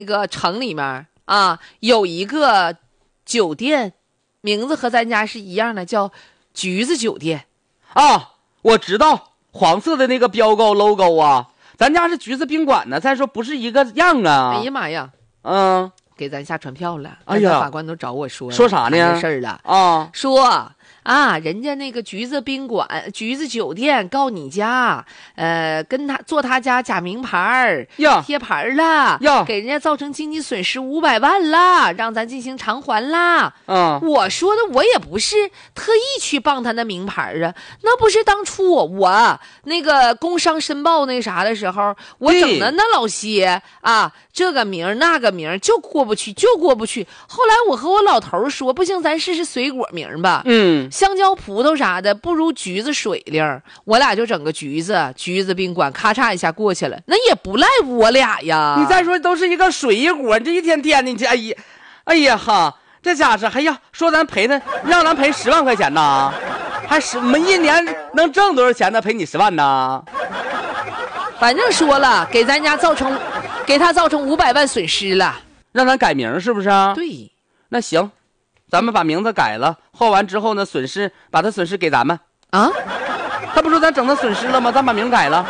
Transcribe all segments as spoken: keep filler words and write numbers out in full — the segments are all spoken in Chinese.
那个城里面啊，有一个酒店，名字和咱家是一样的，叫橘子酒店。 啊，我知道，黄色的那个标高 logo 啊，咱家是橘子宾馆呢，再说不是一个样啊。 哎呀妈呀， 嗯， 给咱下传票了。 哎呀， 法官都找我说说啥呢？ 这事儿了啊， 说。啊，人家那个橘子宾馆、橘子酒店告你家，呃，跟他做他家假名牌呀， 贴牌了呀， 给人家造成经济损失五百万啦，让咱进行偿还啦。 嗯， 我说的我也不是特意去傍他那名牌啊，那不是当初我我那个工商申报那啥的时候，我整的那老些啊，这个名那个名就过不去，就过不去。后来我和我老头说，不行，咱试试水果名吧。 嗯。 香蕉、葡萄啥的不如橘子水灵，我俩就整个橘子橘子宾馆，咔嚓一下过去了，那也不赖我俩呀。 你再说都是一个水果，这一天天的，你这哎呀，哎呀哈，这家是哎呀，说咱赔他，让咱赔十万块钱呢，还十我们一年能挣多少钱呢？赔你十万呢？ 反正说了，给咱家造成，给他造成五百万损失了， 让咱改名是不是啊？ 对， 那行。咱们把名字改了，换完之后呢，损失把他损失给咱们啊。 他不说咱整他损失了吗？咱把名改了。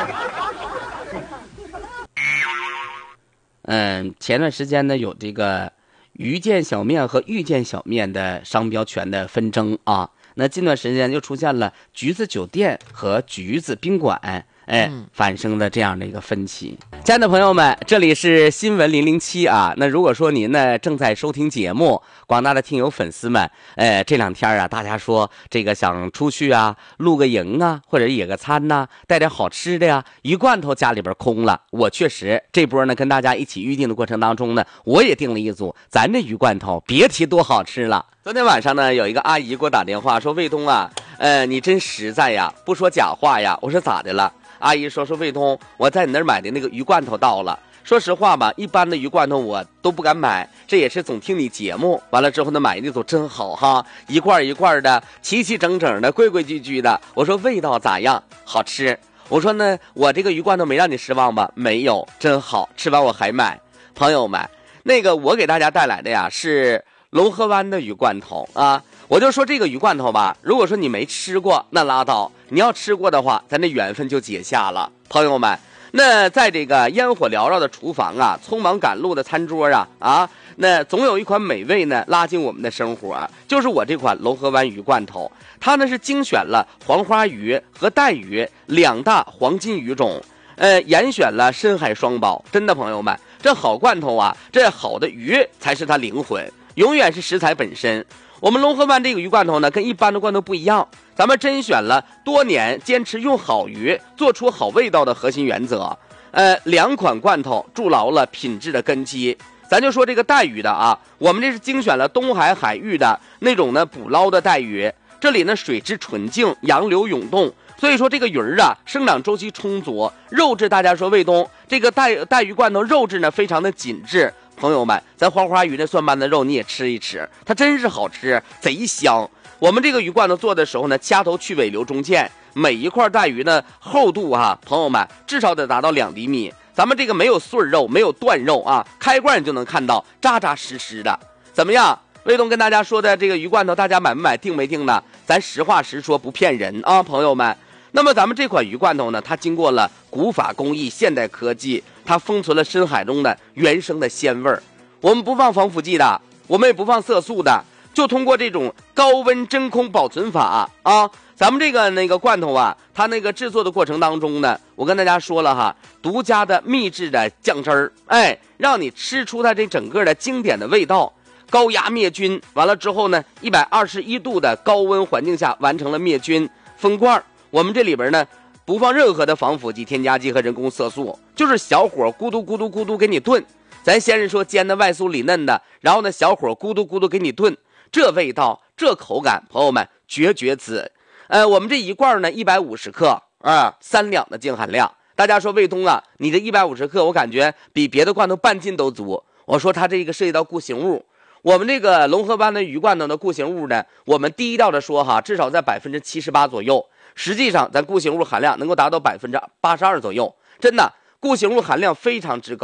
嗯，前段时间呢有这个鱼见小面和遇见小面的商标权的纷争啊。那近段时间又出现了橘子酒店和橘子宾馆，哎，产生了这样的一个分歧。亲爱的朋友们，这里是新闻零零七啊。那如果说您呢正在收听节目，广大的听友粉丝们，哎，这两天啊，大家说这个想出去啊，露个营啊，或者野个餐呐、啊，带点好吃的呀，鱼罐头家里边空了。我确实这波呢跟大家一起预定的过程当中呢，我也订了一组，咱这鱼罐头别提多好吃了。昨天晚上呢，有一个阿姨给我打电话说，卫东啊，呃，你真实在呀，不说假话呀。我说咋的了？阿姨说说卫东，我在你那儿买的那个鱼罐头到了。说实话吧，一般的鱼罐头我都不敢买，这也是总听你节目，完了之后呢，买那组真好哈，一罐一罐的，齐齐整整的，规规矩矩的。我说味道咋样？好吃。我说呢，我这个鱼罐头没让你失望吧？没有，真好，吃完我还买。朋友们，那个我给大家带来的呀是龙河湾的鱼罐头啊。我就说这个鱼罐头吧，如果说你没吃过那拉倒，你要吃过的话，咱这缘分就结下了。朋友们，那在这个烟火缭绕的厨房啊，匆忙赶路的餐桌啊啊，那总有一款美味呢拉进我们的生活，就是我这款龙河湾鱼罐头。它呢是精选了黄花鱼和带鱼两大黄金鱼种，呃，严选了深海双宝。真的朋友们，这好罐头啊，这好的鱼才是它灵魂，永远是食材本身。我们龙河湾这个鱼罐头呢，跟一般的罐头不一样，咱们甄选了多年坚持用好鱼做出好味道的核心原则。呃，两款罐头筑牢了品质的根基。咱就说这个带鱼的啊，我们这是精选了东海海域的那种呢捕捞的带鱼，这里呢水质纯净，洋流涌动，所以说这个鱼儿啊生长周期充足，肉质大家说卫东这个带带鱼罐头肉质呢非常的紧致。朋友们，咱花花鱼那蒜瓣的肉你也吃一吃，它真是好吃，贼香。我们这个鱼罐头做的时候呢，掐头去尾留中间，每一块带鱼呢厚度啊，朋友们至少得达到两厘米。咱们这个没有碎肉，没有断肉啊，开罐你就能看到扎扎实实的。怎么样？卫东跟大家说的这个鱼罐头，大家买不买？定没定呢？咱实话实说，不骗人啊，朋友们。那么咱们这款鱼罐头呢，它经过了古法工艺、现代科技，它封存了深海中的原生的鲜味儿。我们不放防腐剂的，我们也不放色素的，就通过这种高温真空保存法啊，咱们这个那个罐头啊，它那个制作的过程当中呢，我跟大家说了哈，独家的秘制的酱汁儿，哎，让你吃出它这整个的经典的味道。高压灭菌，完了之后呢，一百二十一度的高温环境下完成了灭菌封罐。我们这里边呢不放任何的防腐剂、添加剂和人工色素，就是小火咕嘟咕嘟咕嘟给你炖。咱先是说煎的外酥里嫩的，然后呢小火咕嘟咕嘟给你炖，这味道这口感，朋友们绝绝子。呃，我们这一罐呢一百五十克啊，三两的净含量。大家说卫东啊，你这一百五十克我感觉比别的罐头半斤都足。我说它这个涉及到固形物，我们这个龙河湾的鱼罐头的固形物呢，我们低调的说哈，至少在百分之七十八左右。实际上咱固形物含量能够达到百分之八十二左右，真的固形物含量非常之高。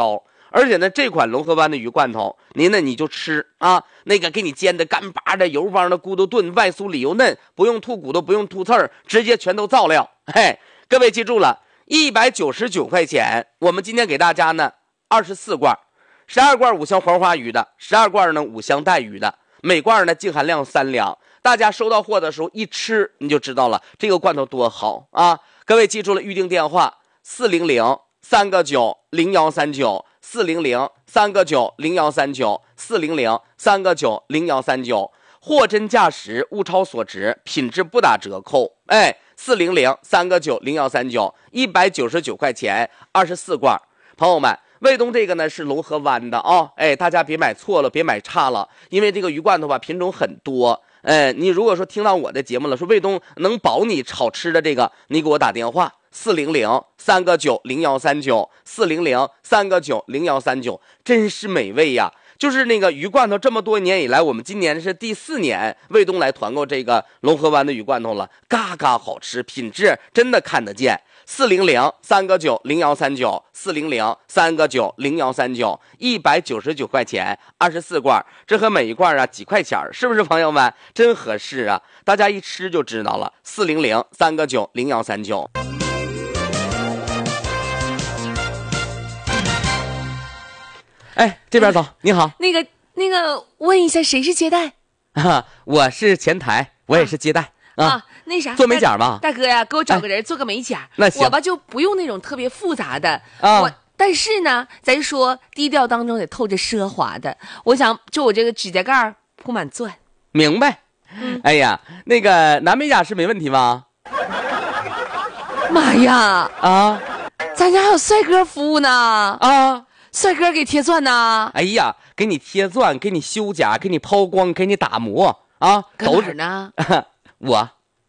而且呢，这款龙河湾的鱼罐头，您呢你就吃啊，那个给你煎的干巴的、油汪的咕嘟炖，外酥里油嫩，不用吐骨头，不用吐刺儿，直接全都造料。嘿，各位记住了，一百九十九块钱，我们今天给大家呢二十四罐，十二罐五香黄花鱼的，十二罐呢五香带鱼的，每罐呢净含量三两。大家收到货的时候一吃你就知道了，这个罐头多好啊！各位记住了，预定电话四零零三个九零幺三九，四零零三个九零幺三九，四零零三个九零幺三九，货真价实，物超所值，品质不打折扣。哎，四零零三个九零幺三九，一百九十九块钱，二十四罐。朋友们，卫东这个呢是龙河湾的啊，哎，大家别买错了，别买差了，因为这个鱼罐头吧品种很多。哎，你如果说听到我的节目了，说卫东能保你好吃的这个，你给我打电话四零零三个九零幺三九，四零零三个九零幺三九，真是美味呀！就是那个鱼罐头，这么多年以来，我们今年是第四年卫东来团购这个龙河湾的鱼罐头了，嘎嘎好吃，品质真的看得见。四零零三个九零幺三九，四零零三个九零幺三九，一百九十九块钱，二十四罐，这和每一罐啊几块钱，是不是朋友们？真合适啊！大家一吃就知道了。四零零三个九零幺三九。哎，这边走，你好。 那个那个，问一下谁是接待？ 啊，我是前台，我也是接待。啊啊，那啥， 做美甲吧， 大哥呀，给我找个人做个美甲。 哎、那行， 我吧就不用那种特别复杂的啊。 我但是呢，咱说低调当中得透着奢华的。我想就我这个指甲盖铺满钻。 明白。嗯、哎呀，那个男美甲师没问题吗？ 妈呀！ 啊， 咱家还有帅哥服务呢。 啊， 帅哥给贴钻呢。 哎呀，给你贴钻，给你修甲，给你抛光，给你打磨啊， 搁哪儿呢？ 我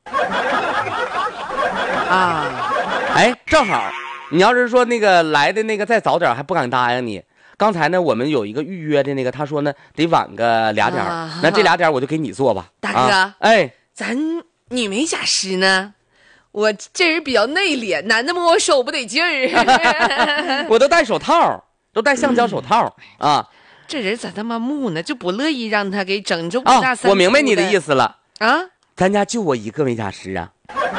啊， 哎，正好，你要是说那个来的那个再早点，还不敢答应你。刚才呢，我们有一个预约的那个，他说呢得晚个俩点，啊、那这俩点我就给你做吧， 大哥。 啊、哎， 咱女美甲师呢？我这人比较内敛，男的摸我手不得劲儿。 我都戴手套，都戴橡胶手套、嗯、啊。 这人咋他妈木呢？就不乐意让他给整这五大三粗的、 啊、我明白你的意思了啊。 咱家就我一个美甲师啊，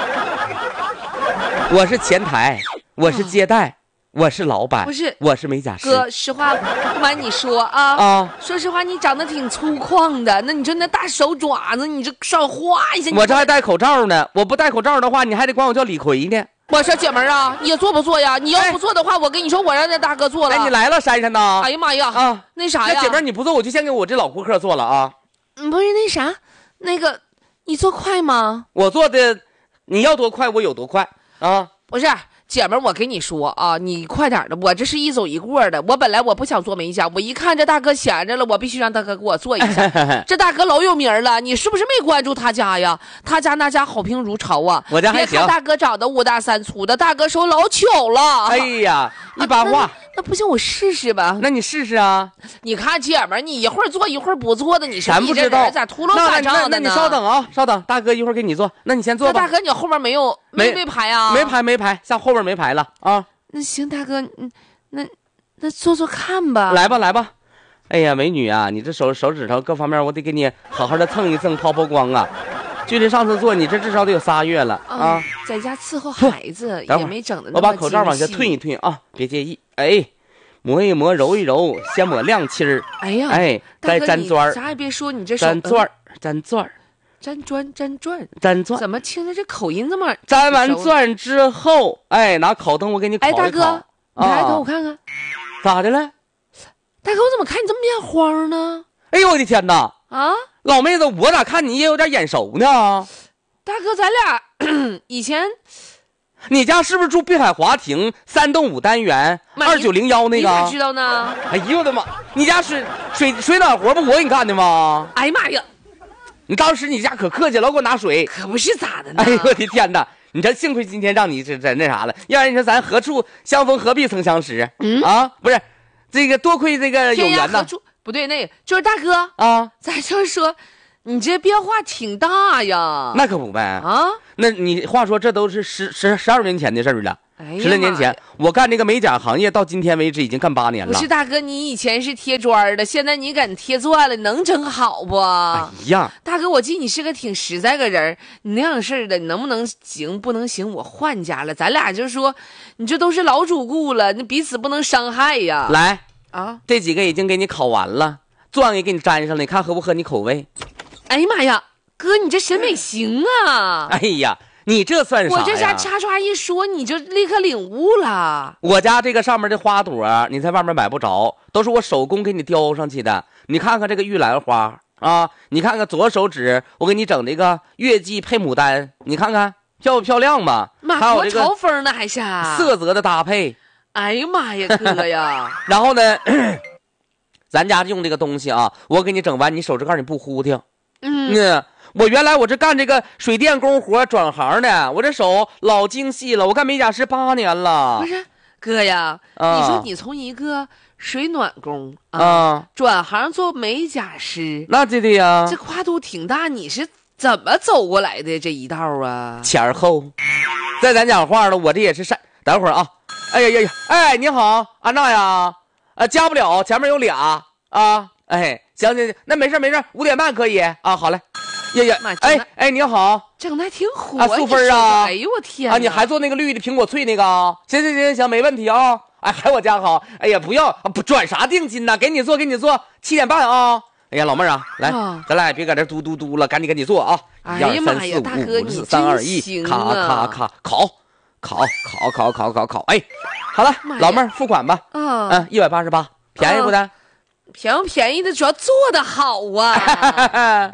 我是前台，我是接待，我是老板， 不是， 我是美甲师。 哥，实话不瞒你说啊， 啊， 说实话，你长得挺粗犷的，那你说那大手爪子，你这少画一下。 我这还戴口罩呢，我不戴口罩的话，你还得管我叫李逵呢。 我说姐们儿啊，你做不做呀？你要不做的话，哎、我跟你说，我让那大哥做了。 哎，你来了，珊珊呐！ 哎呀妈呀！ 啊， 那啥呀？ 那姐们儿你不做，我就先给我这老顾客做了啊。 嗯，不是那啥，那个。你做快吗？ 我做的，你要多快我有多快啊！ 不是，姐们儿，我跟你说啊，你快点的，我这是一走一过的。我本来我不想做美甲，我一看这大哥闲着了，我必须让大哥给我做一下。这大哥老有名了，你是不是没关注他家呀？他家那家好评如潮啊！ 我家还行。 别看大哥长得五大三粗的，大哥手老巧了。 哎呀，一把话。啊那不行，我试试吧。 那你试试啊！ 你看姐们儿，你一会儿做一会儿不做的，你是咱不知道咋秃噜咋着的呢？ 那你稍等啊，稍等，大哥一会儿给你做。那你先做吧。 大哥，你后面没有没没排啊？ 没排没排，像后面没排了啊。 那行，大哥，嗯，那那做做看吧。 来吧来吧。哎呀，美女啊，你这手手指头各方面，我得给你好好的蹭一蹭，抛抛光啊。距离上次做，你这至少得有仨月了啊！ 嗯、在家伺候孩子也没整的那么精细。 我把口罩往下褪一褪啊，别介意。哎，磨一磨，揉一揉，先抹亮漆儿。 哎呀， 哎，再粘砖儿。 啥也别说，你这手粘砖儿，粘砖儿， 粘砖，粘砖， 粘砖。 怎么听着这口音这么？ 粘完钻之后，哎，拿烤灯我给你烤一烤。 哎，大哥，你抬头我看看， 咋的了？ 大哥，我怎么看你这么面慌呢？ 哎呦我的天哪！ 啊， 老妹子，我咋看你也有点眼熟呢？ 大哥，咱俩以前， 你家是不是住碧海华庭三栋五单元二九零幺那个？ 你咋知道呢？ 哎呦我的妈！你家水水水暖活不我给你干的吗？ 哎呀妈呀！ 你当时你家可客气了，给我拿水， 可不是咋的呢？ 哎呦我的天哪！你这幸亏今天让你这这那啥了，要不然你说咱何处相逢何必曾相识？嗯啊，不是，这个多亏这个有缘呐。 不对，那个就是大哥啊， 咱就是说，你这变化挺大呀。 那可不呗啊！ 那你话说这都是十十十二年前的事儿了哎呀十来年前，我干这个美甲行业，到今天为止已经干八年了。 不是大哥，你以前是贴砖的，现在你敢贴钻了，能整好不？ 哎呀， 大哥，我记得你是个挺实在个人，你那样式儿的，你能不能行？不能行，我换家了。咱俩就说，你这都是老主顾了，你彼此不能伤害呀。 来啊， 这几个已经给你烤完了，钻也给你粘上了，你看合不合你口味？ 哎呀妈呀，哥，你这审美行啊！ 哎呀。你这算啥呀？ 我这家叉叉一说，你就立刻领悟了。 我家这个上面的花朵，你在外面买不着，都是我手工给你雕上去的。你看看这个玉兰花啊，你看看左手指，我给你整这个月季配牡丹，你看看漂不漂亮吧？ 妈， 还有这个多潮风呢，还是色泽的搭配。 哎呀妈呀，哥呀！ 然后呢，咱家用这个东西啊，我给你整完，你手指盖你不呼挺。 嗯。 嗯我原来我这干这个水电工活转行的，我这手老精细了，我干美甲师八年了。 不是哥呀， 啊、 你说你从一个水暖工啊、 啊转行做美甲师， 那对的呀， 这跨度挺大，你是怎么走过来的这一道啊？ 前后，在咱讲话了，我这也是善。等会儿啊，哎呀呀呀，哎，你好，安娜呀，啊，加不了，前面有俩啊，哎，行行行，那没事没事，五点半可以啊，好嘞。呀呀，哎哎，你好， 整的还挺火啊，素芬啊！ 哎呦我天啊，你还做那个绿的苹果脆那个？行行行行，没问题啊！哎，还我家好，哎呀，不要不转啥定金呢？给你做给你做，七点半啊！哎呀，老妹儿啊，来， 啊、 咱俩也别搁这嘟嘟嘟了，赶紧赶紧做啊！ 哎呀妈呀，大哥你三二一，咔咔咔，烤烤烤烤烤烤烤，哎，好了，老妹儿付款吧， 啊， 嗯，一百八十八，便宜不的？ 便宜便宜的，主要做的好啊！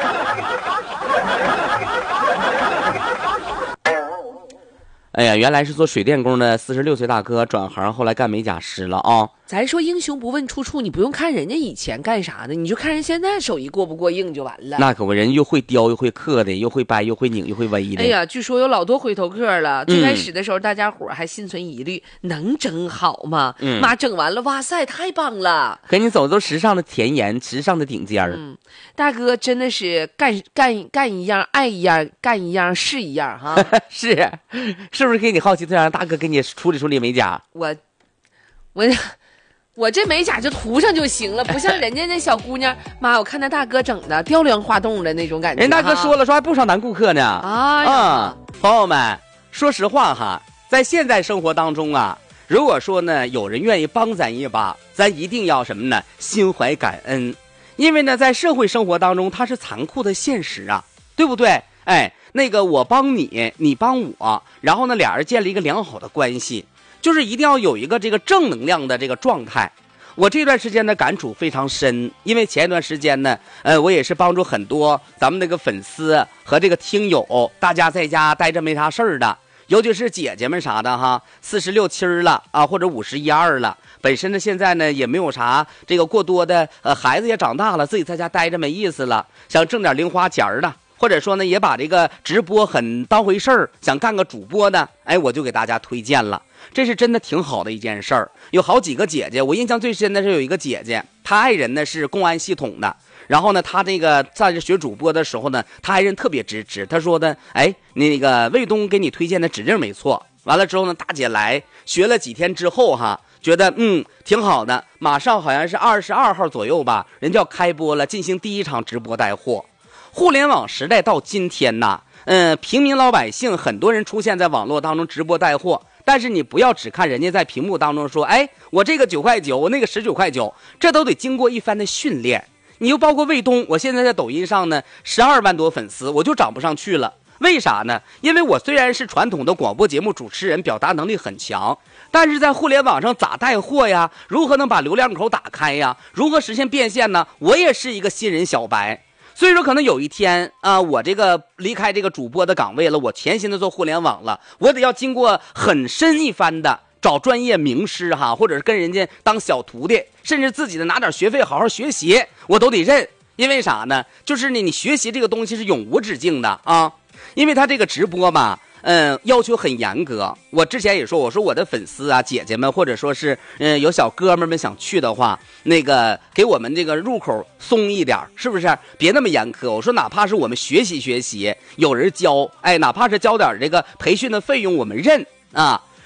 哎呀，原来是做水电工的四十六岁大哥转行，后来干美甲师了啊！ 咱说英雄不问出处，你不用看人家以前干啥的，你就看人现在手艺过不过硬就完了。 那可不，人又会雕又会刻的，又会掰又会拧又会围的。 哎呀，据说有老多回头客了。最开始的时候，大家伙还心存疑虑，嗯、能整好吗？嗯，妈整完了，哇塞，太棒了！ 给你走走时尚的前沿，时尚的顶尖儿。 嗯，大哥真的是干干干一样爱一样，干一样是一样哈。 是，是不是给你好奇，再让大哥给你处理处理美甲？ 我，我。我这美甲就涂上就行了，不像人家那小姑娘，妈，我看那大哥整的雕梁画栋的那种感觉。 人大哥说了，说还不少男顾客呢。 啊啊、嗯，朋友们，说实话哈，在现在生活当中啊，如果说呢有人愿意帮咱一把，咱一定要什么呢？心怀感恩，因为呢在社会生活当中，它是残酷的现实啊，对不对？哎，那个我帮你，你帮我，然后呢俩人建立一个良好的关系。就是一定要有一个这个正能量的这个状态。我这段时间的感触非常深，因为前一段时间呢，呃，我也是帮助很多咱们那个粉丝和这个听友，大家在家待着没啥事儿的，尤其是姐姐们啥的哈，四十六七了啊，或者五十一二了，本身呢现在呢也没有啥这个过多的，呃，孩子也长大了，自己在家待着没意思了，想挣点零花钱的。或者说呢，也把这个直播很当回事儿，想干个主播呢，哎，我就给大家推荐了，这是真的挺好的一件事儿。有好几个姐姐，我印象最深的是有一个姐姐，她爱人呢是公安系统的，然后呢，她这个在这学主播的时候呢，她爱人特别支持，她说的，哎，那个卫东给你推荐的指定没错。完了之后呢，大姐来学了几天之后哈，觉得嗯挺好的，马上好像是二十二号左右吧，人就要开播了，进行第一场直播带货。互联网时代到今天呐，嗯，平民老百姓很多人出现在网络当中直播带货，但是你不要只看人家在屏幕当中说，哎，我这个九块九，我那个十九块九，这都得经过一番的训练。你又包括卫东，我现在在抖音上呢，十二万多粉丝，我就涨不上去了。为啥呢？因为我虽然是传统的广播节目主持人，表达能力很强，但是在互联网上咋带货呀？如何能把流量口打开呀？如何实现变现呢？我也是一个新人小白。所以说可能有一天啊、呃，我这个离开这个主播的岗位了，我全心的做互联网了，我得要经过很深一番的找专业名师哈，或者是跟人家当小徒弟，甚至自己的拿点学费好好学习，我都得认。因为啥呢？就是呢，你学习这个东西是永无止境的啊。因为他这个直播吧，嗯，要求很严格。我之前也说，我说我的粉丝啊、姐姐们，或者说是嗯有小哥们们想去的话，那个给我们这个入口松一点，是不是？别那么严苛。我说哪怕是我们学习学习，有人教，哎，哪怕是交点这个培训的费用，我们认啊。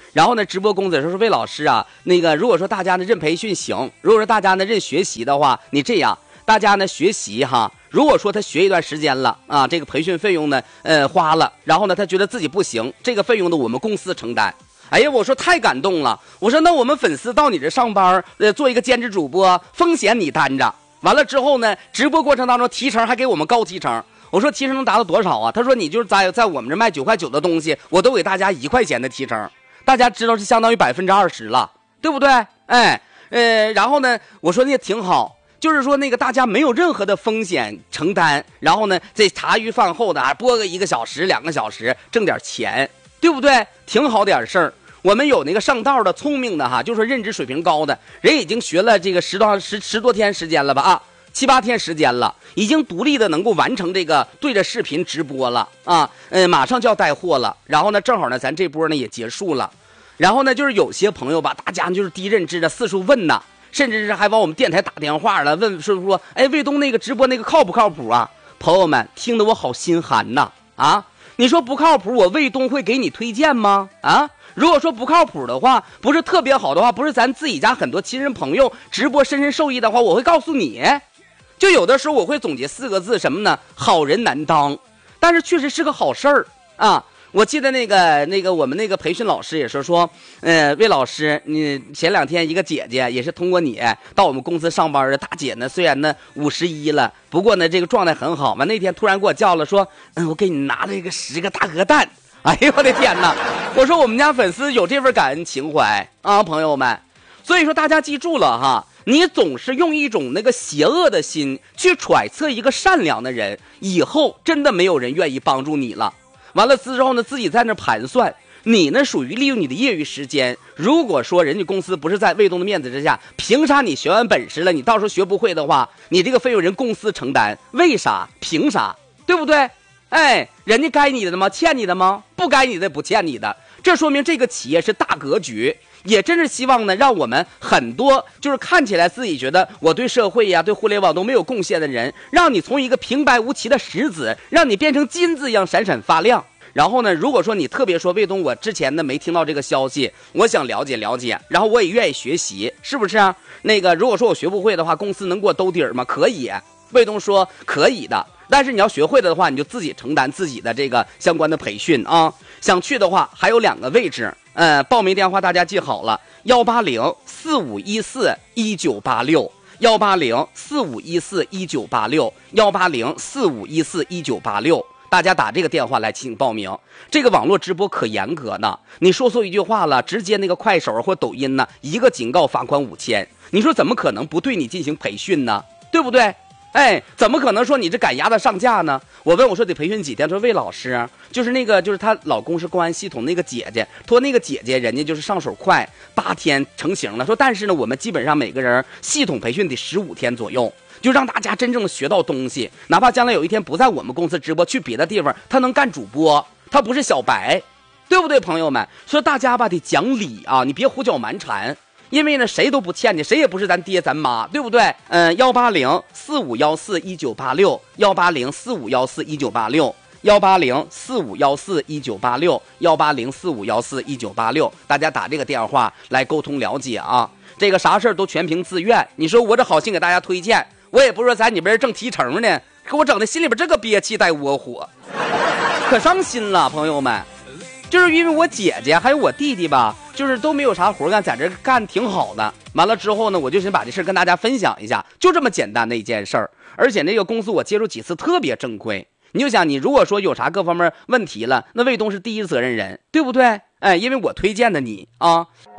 然后呢，直播公子说说魏老师啊，那个如果说大家呢认培训行，如果说大家呢认学习的话，你这样，大家呢学习哈，如果说他学一段时间了啊，这个培训费用呢，呃花了，然后呢他觉得自己不行，这个费用呢我们公司承担。哎呀，我说太感动了，我说那我们粉丝到你这上班，呃做一个兼职主播，风险你担着，完了之后呢，直播过程当中提成还给我们高提成。我说提成能达到多少啊？他说你就是在在我们这卖九块九的东西，我都给大家一块钱的提成，大家知道是相当于百分之二十了，对不对？哎，呃，然后呢，我说那也挺好，就是说那个大家没有任何的风险承担，然后呢，这茶余饭后的啊播个一个小时两个小时挣点钱，对不对？挺好点事儿。我们有那个上道的聪明的哈，就是说认知水平高的人，已经学了这个十多十十多天时间了吧啊。七八天时间了，已经独立的能够完成这个对着视频直播了啊，嗯，马上就要带货了。然后呢，正好呢，咱这波呢也结束了。然后呢，就是有些朋友吧，大家就是低认知的四处问呐，甚至是还往我们电台打电话了，问说说，哎，卫东那个直播那个靠不靠谱啊？朋友们，听得我好心寒呐啊！你说不靠谱，我卫东会给你推荐吗？啊？如果说不靠谱的话，不是特别好的话，不是咱自己家很多亲人朋友直播深深受益的话，我会告诉你。就有的时候我会总结四个字，什么呢？好人难当，但是确实是个好事儿啊！我记得那个那个我们那个培训老师也是说，呃，魏老师，你前两天一个姐姐也是通过你到我们公司上班的大姐呢，虽然呢五十一了，不过呢这个状态很好。完那天突然给我叫了，说，嗯，我给你拿了一个十个大鹅蛋。哎呦我的天哪！我说我们家粉丝有这份感恩情怀啊，朋友们。所以说大家记住了哈。你总是用一种那个邪恶的心去揣测一个善良的人，以后真的没有人愿意帮助你了。完了之后呢，自己在那盘算，你呢属于利用你的业余时间。如果说人家公司不是在卫东的面子之下，凭啥你学完本事了，你到时候学不会的话，你这个费用人公司承担？为啥？凭啥？对不对？哎，人家该你的吗？欠你的吗？不该你的不欠你的。这说明这个企业是大格局。也真是希望呢，让我们很多就是看起来自己觉得我对社会呀、对互联网都没有贡献的人，让你从一个平白无奇的石子，让你变成金子一样闪闪发亮。然后呢，如果说你特别说卫东，我之前呢没听到这个消息，我想了解了解，然后我也愿意学习，是不是啊？那个如果说我学不会的话，公司能给我兜底儿吗？可以。卫东说可以的，但是你要学会了的话，你就自己承担自己的这个相关的培训啊。想去的话，还有两个位置。呃，报名电话大家记好了，幺八零四五一四一九八六，幺八零四五一四一九八六，幺八零四五一四一九八六，大家打这个电话来请报名。这个网络直播可严格呢，你说错一句话了，直接那个快手或抖音呢，一个警告罚款五千。你说怎么可能不对你进行培训呢？对不对？哎，怎么可能说你这赶鸭子上架呢？我问我说得培训几天，说魏老师就是那个就是她老公是公安系统那个姐姐，说那个姐姐人家就是上手快，八天成型了。说但是呢，我们基本上每个人系统培训得十五天左右，就让大家真正的学到东西。哪怕将来有一天不在我们公司直播，去别的地方，他能干主播，他不是小白，对不对，朋友们？所以大家吧得讲理啊，你别胡搅蛮缠。因为呢，谁都不欠你，谁也不是咱爹咱妈，对不对？嗯，幺八零四五幺四一九八六，幺八零四五幺四一九八六，幺八零四五幺四一九八六，幺八零四五幺四一九八六，大家打这个电话来沟通了解啊。这个啥事儿都全凭自愿。你说我这好心给大家推荐，我也不是说在你边挣提成呢，给我整的心里边这个憋气带窝火，可伤心了，朋友们。就是因为我姐姐还有我弟弟吧，就是都没有啥活干，在这干挺好的。完了之后呢，我就想把这事跟大家分享一下，就这么简单的一件事儿。而且那个公司我接触几次特别正规，你就想你如果说有啥各方面问题了，那卫东是第一责任人，对不对？哎，因为我推荐的你啊。